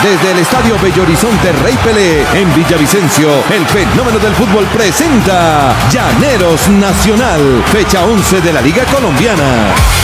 Desde el Estadio Bello Horizonte Rey Pelé, en Villavicencio, el fenómeno del fútbol presenta Llaneros Nacional, fecha 11 de la Liga Colombiana.